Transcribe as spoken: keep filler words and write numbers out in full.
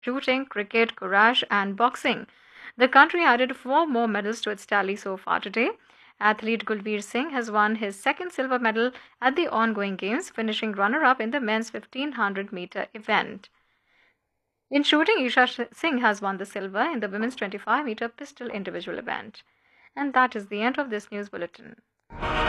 shooting, cricket, courage, and boxing. The country added four more medals to its tally so far today. Athlete Gulveer Singh has won his second silver medal at the ongoing games, finishing runner-up in the men's fifteen hundred meter event. In shooting, Isha Singh has won the silver in the women's twenty-five meter pistol individual event. And that is the end of this news bulletin.